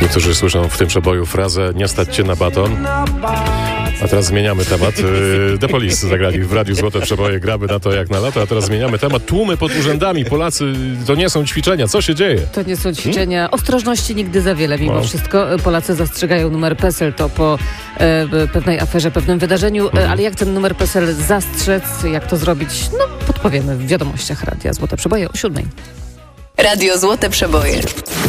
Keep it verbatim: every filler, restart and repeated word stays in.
Niektórzy słyszą w tym przeboju frazę nie stać cię na baton. A teraz zmieniamy temat. The Police zagrali w Radiu Złote Przeboje, graby na to jak na lato, a teraz zmieniamy temat. Tłumy pod urzędami. Polacy, to nie są ćwiczenia. Co się dzieje? To nie są ćwiczenia. Hmm? Ostrożności nigdy za wiele. Mimo no. wszystko Polacy zastrzegają numer PESEL. To po e, pewnej aferze, pewnym wydarzeniu. Hmm. Ale jak ten numer PESEL zastrzec, jak to zrobić? No, podpowiemy w wiadomościach Radia Złote Przeboje o siódmej. Radio Złote Przeboje.